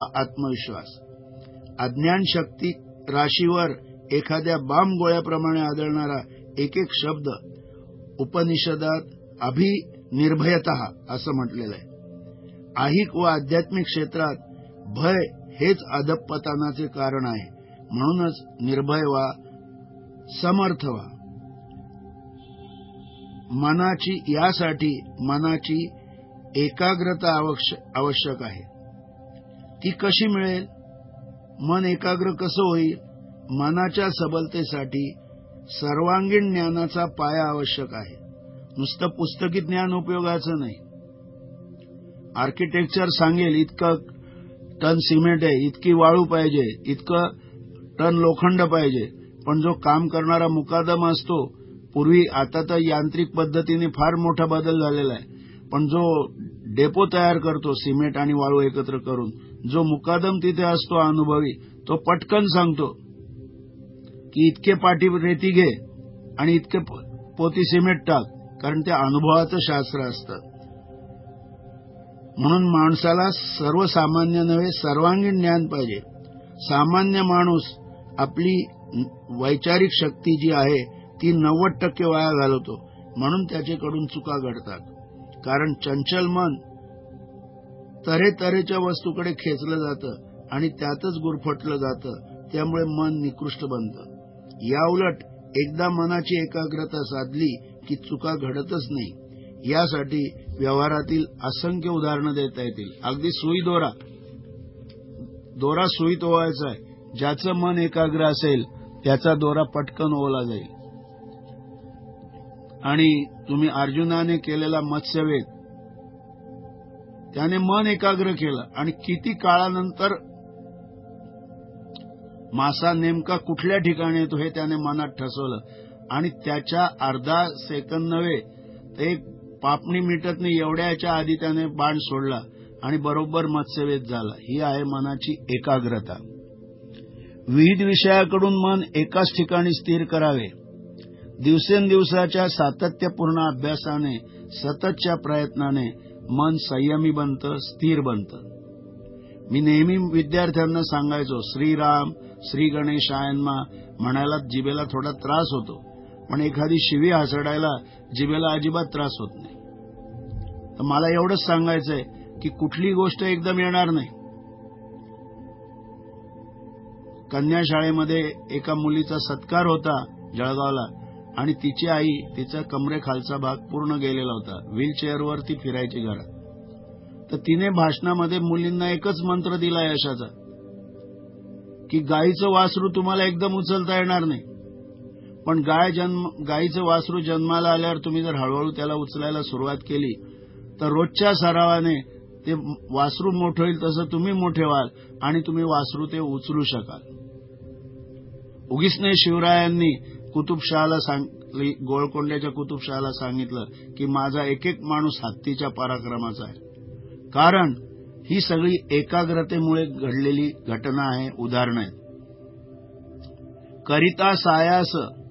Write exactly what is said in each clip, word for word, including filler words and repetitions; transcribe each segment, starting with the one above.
आत्मविश्वास. अज्ञान शक्ती राशीवर एखाद्या बाम गोळ्याप्रमाणे आदळणारा एक एक शब्द उपनिषदात अभिनिर्भयतः असं म्हटलेलं आहे. आहिक व आध्यात्मिक क्षेत्रात भय हेच अधःपतनाचे कारण आहे. म्हणूनच निर्भय व्हा, समर्थ व्हा. मनाची यासाठी मनाची एकाग्रता आवश्यक आहे. ती कशी मिळेल? मन एकाग्र कसं होईल? मनाच्या सबलतेसाठी सर्वांगीण ज्ञानाचा पाया आवश्यक आहे. नुसतं पुस्तकी ज्ञान उपयोगाचं नाही. आर्किटेक्चर सांगेल इतकं टन सिमेंट आहे, इतकी वाळू पाहिजे, इतकं टन लोखंड पाहिजे, पण जो काम करणारा मुकादम असतो, पूर्वी आता तर यांत्रिक पद्धतीने फार मोठा बदल झालेला आहे, पण जो डेपो तयार करतो सिमेंट आणि वाळू एकत्र करून, जो मुकादम तिथे असतो अनुभवी, तो पटकन सांगतो की इतके पाटी रेती घे आणि इतके पोती सिमेंट टाक, कारण ते अनुभवाचं शास्त्र असतं. म्हणून माणसाला सर्वसामान्य नव्हे सर्वांगीण ज्ञान पाहिजे. सामान्य माणूस आपली वैचारिक शक्ती जी आहे ती नव्वद टक्के वाया घालवतो. म्हणून त्याच्याकडून चुका घडतात. कारण चंचल मन तऱ्हेतऱ्हेच्या वस्तूकडे खेचलं जातं आणि त्यातच गुरफटलं जातं. त्यामुळे मन निकृष्ट बनतं. याउलट एकदा मनाची एकाग्रता साधली की चुका घडतच नाही. यासाठी व्यवहारातील असंख्य उदाहरणं देता येतील. अगदी सुई दोरा दोरा सुईत ओवायचा आहे. ज्याचं मन एकाग्र असेल त्याचा दोरा पटकन ओवला जाईल. आणि तुम्ही अर्जुनाने केलेला मत्स्यवेध, त्याने मन एकाग्र केलं आणि किती काळानंतर मासा नेमका कुठल्या ठिकाणी येतो हे त्याने मनात ठसवलं आणि त्याच्या अर्धा सेकंद नव्हे तर एक पापणी मिटत नाही एवढ्याच्या आधी त्याने बाण सोडला आणि बरोबर मत्स्यवेध झाला. ही आहे मनाची एकाग्रता. विविध विषयाकडून मन एकाच ठिकाणी स्थिर करावे. दिवसेंदिवसाच्या सातत्यपूर्ण अभ्यासाने, सततच्या प्रयत्नाने मन संयमी बनतं, स्थिर बनतं. मी नेहमी विद्यार्थ्यांना सांगायचो, श्रीराम श्री गणेशायनमा म्हणायला जिभेला थोडा त्रास होतो, पण एखादी शिवी हासडायला जिभेला अजिबात त्रास होत नाही. तर मला एवढंच सांगायचंय की कुठली गोष्ट एकदम येणार नाही. कन्या शाळेमध्ये एका मुलीचा सत्कार होता जळगावला आणि तिची आई, तिचा कमरेखालचा भाग पूर्ण गेलेला होता. व्हीलचेअरवर ती फिरायची घरात. तर तिने भाषणामध्ये मुलींना एकच मंत्र दिला यशाचा, की गायीचं वासरू तुम्हाला एकदम उचलता येणार नाही, पण गाय जन्म गायीचं वासरू जन्माला आल्यावर तुम्ही जर हळूहळू त्याला उचलायला सुरुवात केली तर रोजच्या सरावाने ते वासरू मोठं होईल, तसं तुम्ही मोठे व्हाल आणि तुम्ही वासरू ते उचलू शकाल. उगीच नाही शिवरायांनी कुतुबशहाला सांग गोळकोंड्याच्या कुतुबशहाला सांगितलं की माझा एक एक माणूस हत्तीच्या पराक्रमाचा आहे. कारण ही सगळी एकाग्रतेमुळे घडलेली घटना आहे, उदाहरणं आहेत. करिता सायास,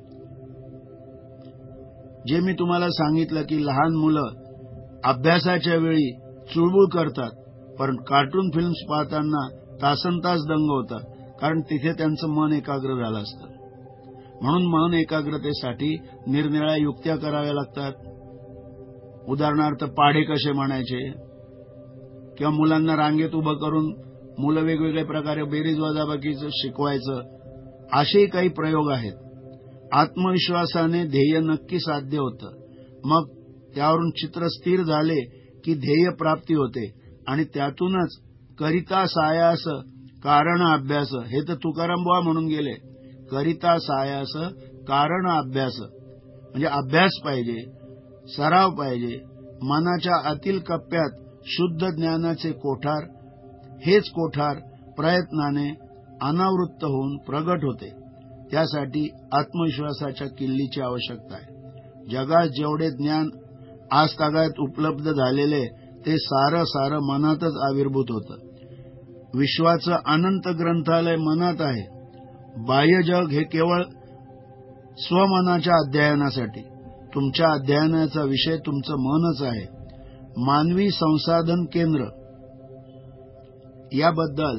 जे मी तुम्हाला सांगितलं की लहान मुलं अभ्यासाच्या वेळी चुळबुळ करतात, पण कार्टून फिल्म्स पाहताना तासनतास दंग होतात, कारण तिथे त्यांचं मन एकाग्र झालं असतं. म्हणून मन एकाग्रतेसाठी निरनिराळ्या युक्त्या कराव्या लागतात. उदाहरणार्थ पाढे कसे म्हणायचे, किंवा मुलांना रांगेत उभं करून मुलं वेगवेगळ्या प्रकारे बेरीज वजाबाकीचं शिकवायचं, असेही काही प्रयोग आहेत. आत्मविश्वासाने ध्येय नक्की साध्य होतं. मग त्यावरून चित्र स्थिर झाले की ध्येय प्राप्ती होते आणि त्यातूनच करिता सायास कारण अभ्यास, हे तर तुकाराम बुवा म्हणून गेले. करिता सायास कारण अभ्यास म्हणजे अभ्यास पाहिजे, सराव पाहिजे. मनाच्या आतील कप्प्यात शुद्ध ज्ञानाचे कोठार, हेच कोठार प्रयत्नाने अनावृत्त होऊन प्रगट होते. त्यासाठी आत्मविश्वासाच्या किल्लीची आवश्यकता आहे. जगात जेवढे ज्ञान आज तागायत उपलब्ध झालेले ते सारं सारं मनातच आविर्भूत होतं. विश्वाचं अनंत ग्रंथालय मनात आहे. बाह्य जग हे केवळ स्वमनाच्या अध्ययनासाठी. तुमच्या अध्ययनाचा विषय तुमचं मनच आहे. मानवी संसाधन केंद्र याबद्दल